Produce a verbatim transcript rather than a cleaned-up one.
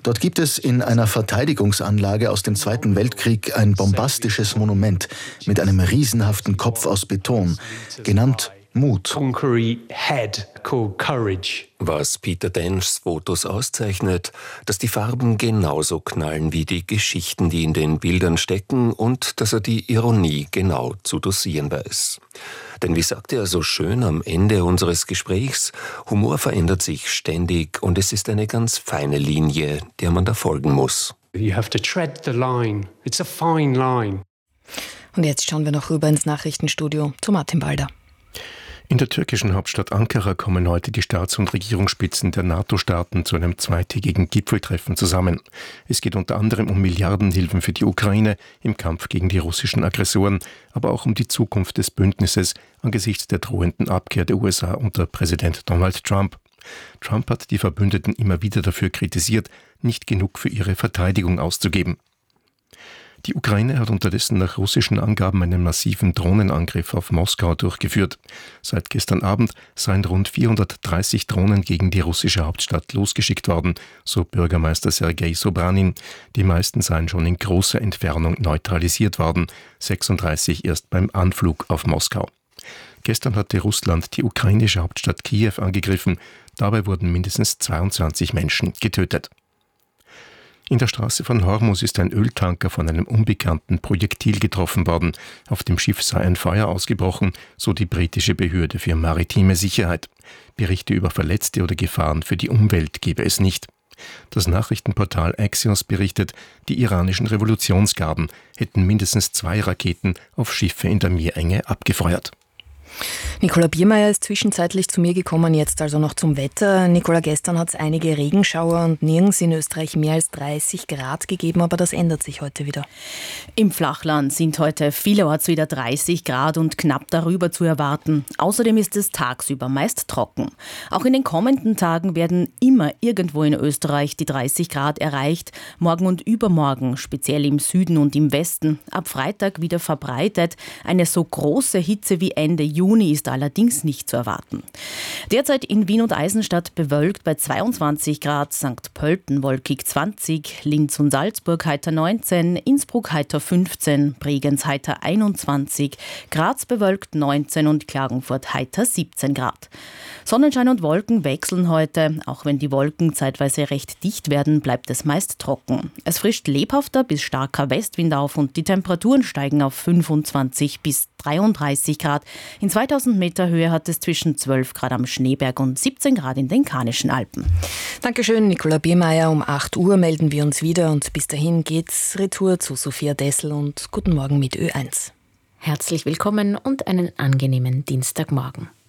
Dort gibt es in einer Verteidigungsanlage aus dem Zweiten Weltkrieg ein bombastisches Monument mit einem riesenhaften Kopf aus Beton, genannt Mut. Was Peter Denschs Fotos auszeichnet, dass die Farben genauso knallen wie die Geschichten, die in den Bildern stecken, und dass er die Ironie genau zu dosieren weiß. Denn wie sagte er so schön am Ende unseres Gesprächs, Humor verändert sich ständig und es ist eine ganz feine Linie, der man da folgen muss. You have to tread the line. It's a fine line. Und jetzt schauen wir noch rüber ins Nachrichtenstudio zu Martin Balder. In der türkischen Hauptstadt Ankara kommen heute die Staats- und Regierungsspitzen der NATO-Staaten zu einem zweitägigen Gipfeltreffen zusammen. Es geht unter anderem um Milliardenhilfen für die Ukraine im Kampf gegen die russischen Aggressoren, aber auch um die Zukunft des Bündnisses angesichts der drohenden Abkehr der U S A unter Präsident Donald Trump. Trump hat die Verbündeten immer wieder dafür kritisiert, nicht genug für ihre Verteidigung auszugeben. Die Ukraine hat unterdessen nach russischen Angaben einen massiven Drohnenangriff auf Moskau durchgeführt. Seit gestern Abend seien rund vierhundertdreißig Drohnen gegen die russische Hauptstadt losgeschickt worden, so Bürgermeister Sergei Sobranin. Die meisten seien schon in großer Entfernung neutralisiert worden, sechsunddreißig erst beim Anflug auf Moskau. Gestern hatte Russland die ukrainische Hauptstadt Kiew angegriffen. Dabei wurden mindestens zweiundzwanzig Menschen getötet. In der Straße von Hormuz ist ein Öltanker von einem unbekannten Projektil getroffen worden. Auf dem Schiff sei ein Feuer ausgebrochen, so die britische Behörde für maritime Sicherheit. Berichte über Verletzte oder Gefahren für die Umwelt gebe es nicht. Das Nachrichtenportal Axios berichtet, die iranischen Revolutionsgarden hätten mindestens zwei Raketen auf Schiffe in der Meerenge abgefeuert. Nicola Biermeier ist zwischenzeitlich zu mir gekommen, jetzt also noch zum Wetter. Nicola, gestern hat es einige Regenschauer und nirgends in Österreich mehr als dreißig Grad gegeben, aber das ändert sich heute wieder. Im Flachland sind heute vielerorts wieder dreißig Grad und knapp darüber zu erwarten. Außerdem ist es tagsüber meist trocken. Auch in den kommenden Tagen werden immer irgendwo in Österreich die dreißig Grad erreicht. Morgen und übermorgen, speziell im Süden und im Westen. Ab Freitag wieder verbreitet. Eine so große Hitze wie Ende Juni Juni ist allerdings nicht zu erwarten. Derzeit in Wien und Eisenstadt bewölkt bei zweiundzwanzig Grad, Sankt Pölten wolkig zwanzig, Linz und Salzburg heiter neunzehn, Innsbruck heiter fünfzehn, Bregenz heiter einundzwanzig, Graz bewölkt neunzehn und Klagenfurt heiter siebzehn Grad. Sonnenschein und Wolken wechseln heute. Auch wenn die Wolken zeitweise recht dicht werden, bleibt es meist trocken. Es frischt lebhafter bis starker Westwind auf und die Temperaturen steigen auf fünfundzwanzig bis dreiunddreißig Grad. In zweitausend Meter Höhe hat es zwischen zwölf Grad am Schneeberg und siebzehn Grad in den Karnischen Alpen. Dankeschön, Nicola Biermeier. Um acht Uhr melden wir uns wieder und bis dahin geht's retour zu Sophia Dessel und Guten Morgen mit Ö eins. Herzlich willkommen und einen angenehmen Dienstagmorgen.